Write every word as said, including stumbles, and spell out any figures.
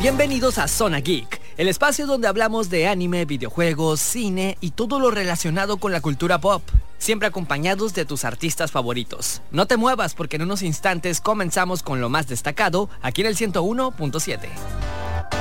Bienvenidos a Zona Geek, el espacio donde hablamos de anime, videojuegos, cine y todo lo relacionado con la cultura pop, siempre acompañados de tus artistas favoritos. No te muevas porque en unos instantes comenzamos con lo más destacado aquí en el ciento uno punto siete.